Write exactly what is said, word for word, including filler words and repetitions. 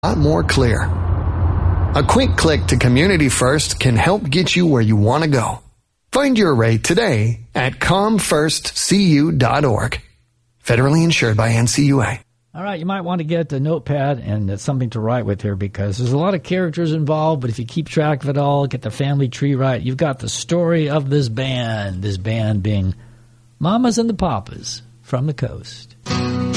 lot more clear. A quick click to Community First can help get you where you want to go. Find your rate today at com first c u dot org. Federally insured by N C U A. All right, you might want to get a notepad and something to write with here because there's a lot of characters involved, but if you keep track of it all, get the family tree right, you've got the story of this band, this band being Mamas and the Papas from the Coast.